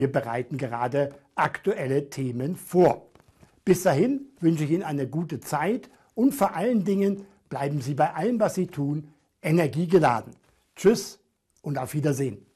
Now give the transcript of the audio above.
Wir bereiten gerade aktuelle Themen vor. Bis dahin wünsche ich Ihnen eine gute Zeit und vor allen Dingen bleiben Sie bei allem, was Sie tun, energiegeladen. Tschüss und auf Wiedersehen.